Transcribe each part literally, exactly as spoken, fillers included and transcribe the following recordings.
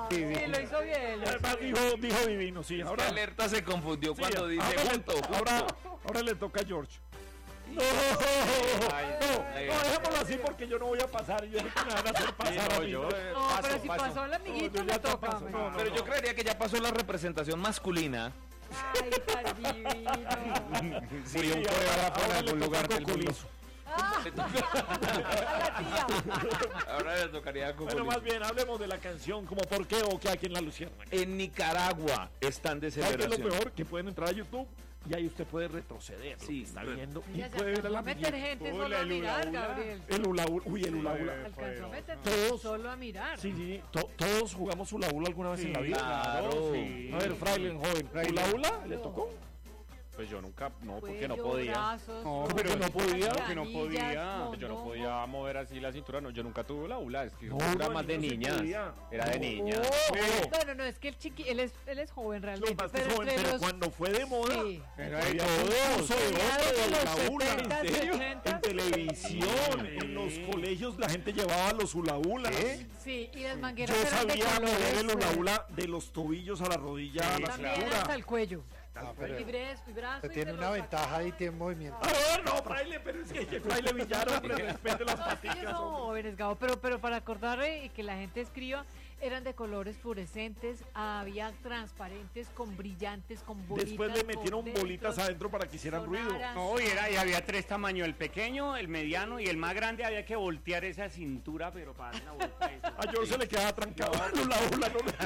Sí, lo hizo bien. Además dijo, dijo divino, sí. Ahora, Alerta se confundió sí, cuando dice ahora, junto, junto. Ahora, ahora le toca a George. No, Ay, no, ay, no, dejémoslo así porque yo no voy a pasar. Yo sé que me van a hacer pasar no, a mí. yo, eh, No, paso, pero si paso. pasó el amiguito, No, yo le ya te toca. paso, hombre. no, no. Pero yo creería que ya pasó la representación masculina. Ay, tan divino. Sí, Sí, un ahora- coreógrafo en ahora le algún toca lugar del mundo. Cocolizo. Ah, Le toca- a la tía. Ahora le tocaría con Bueno, más bien, hablemos de la canción, como por qué o qué hay quien la lucieron. En Nicaragua están de ¿Sabe qué es lo celebración. peor? Que pueden entrar a YouTube y ahí usted puede retroceder. lo Sí, que está re- viendo y Mira, se puede ver a alcanzó la a meter amiguita. gente Uy, solo a el hula mirar, hula. Gabriel. El hula hula. Uy, el hula hula. Alcanzó a meter Todos- solo a mirar. Sí, sí, to- todos jugamos hula hula alguna vez en la vida. Claro. sí. A ver, Fraile, joven, Fraile. ¿hula hula le tocó? Pues yo nunca, no, porque Cuello, no podía. brazos, No, hombros, pero no podía, planillas, que no podía. mondongo. Yo no podía mover así la cintura, no, yo nunca tuve la hula, es que No, era no, más de no se niñas. podía. Era de No. niñas. Oh. No, no, no, es que el chiqui, él es, él es joven Lo realmente. más que pero joven, entre pero los- cuando fue de moda, Sí. Era de había todos. concurso de Mediados hombre de de los hula hula. setenta, ¿En serio? ochenta. En televisión, en los colegios la gente llevaba los hula hulas. Sí, y las mangueras Yo eran de sabía mover colores, el hula pues. hula de los tobillos a la rodilla a la También cintura. hasta el cuello. Ah, pero Y bres- y brazo usted y tiene se una lo ventaja ahí, tiene movimiento. A ver, no, Fraile, pero es que que Fraile Villar, hombre, respete las saca. Ellos paticas, son hombre. jóvenes, Gabo, pero, pero para acordar eh, y que la gente escriba, eran de colores fluorescentes, había transparentes con brillantes, con bolitas. Después le metieron por dentro. bolitas adentro para que hicieran ruido. Sonaran. No, y, era, y había tres tamaños, el pequeño, el mediano y el más grande había que voltear esa cintura, pero para dar una vuelta a eso. A George se le quedaba trancado el hula hula, no le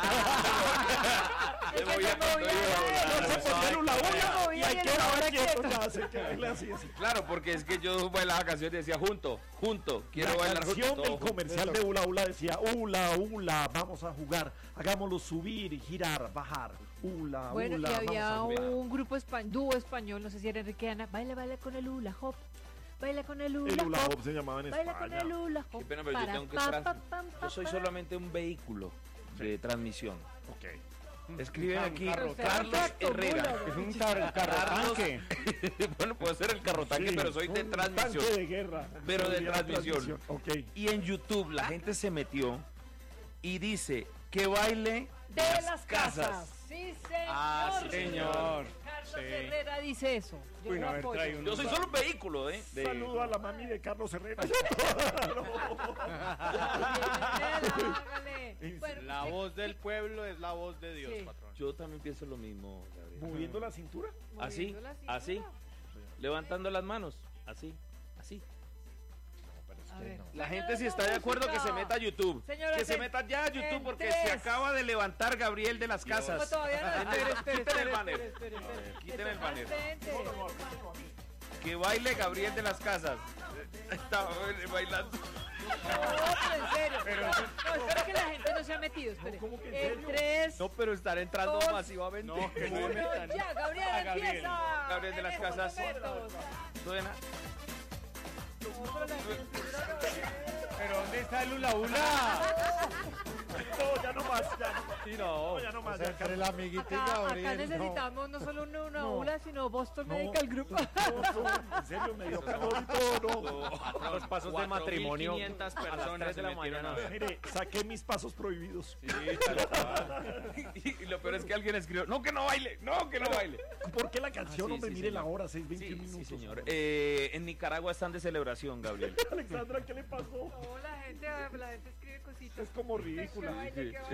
Le voy a Es que se movía no se ponía el hula hula Se y movía hay y que el ahora ahora quieto, quieto. ya se queda así, así. Claro, porque es que yo bailaba canciones y decía junto, junto, quiero La bailar canción junto. del todo junto. comercial de hula hula decía hula hula, vamos a jugar, hagámoslo subir, girar, bajar, hula Bueno, hula, y había vamos a jugar. un grupo español, dúo español, no sé si era Enrique Ana, baila, baila con el hula hop, baila con el hula, El hula hop, hop se llamaba en baila con España. el hula hop. Qué pena, pero yo para, tengo que pa, tras- pa, pam, pa, Yo soy pa. solamente un vehículo de transmisión. Ok. Escriben Un aquí carro, Carlos tracto, Herrera. mula, Es un tar- carro Carlos- tanque. Bueno, puedo ser el carro tanque, Sí, pero soy de un transmisión. tanque de guerra. Pero de Sería transmisión. Ok. Y en YouTube la gente se metió y dice que baile De las casas. Sí, señor. Ah, sí, señor. Carlos Sí. Herrera dice eso. Yo Uy, lo no, a ver, apoyo. trae un- Yo soy solo un vehículo, ¿eh? De- Saludo a la mami de Carlos Herrera. Hágale. Bueno, La pues, voz del pueblo es la voz de Dios, Sí. patrón. Yo también pienso lo mismo, Gabriel. Moviendo la cintura. Así, moviendo la cintura. así, levantando las manos, así, así. A ver. La Señora, gente si la está de acuerdo que música. se meta a YouTube. Señora, que se en- meta ya a YouTube en porque tres. se acaba de levantar Gabriel de las No, Casas. todavía no. Espere, espere, Quiten el espere, banner. espere, espere, espere. Quiten el Está banner. frente. Que baile Gabriel de las Casas. Está bailando. No, pero en serio. Pero no, eso- no, espere que la gente no se ha metido. Espere. ¿cómo que en En serio? tres. No, pero estar entrando Dos. masivamente. No, que no me uno, metan. ya, Gabriel, A Gabriel. empieza. Gabriel de las En estos Casas. momentos. Suena. No, pero la cintura, Gabriel. ¿Pero dónde está el hula hula? No, ya no más, ya no más. Sí, no. No, ya no O más. sea, Ya, entre la amiguita y Acá, Gabriel. acá no. necesitamos no solo una, una No. hula, sino Boston No. Medical Group. en serio, me dio calor y todo, no. Los pasos de matrimonio a las tres de la mañana. Mire, saqué mis pasos prohibidos. Sí, tal cual. Y lo peor es que alguien escribió, no que no baile, no que no baile. ¿Por qué la canción, Ah, sí, hombre? sí, Mire señor. la hora, seis Sí, veintiún sí, minutos. señor. Eh, en Nicaragua están de celebración, Gabriel. Alexandra, ¿qué le pasó? No, la gente, la gente escribe cositas. Es como Que ridícula. baile, que baile.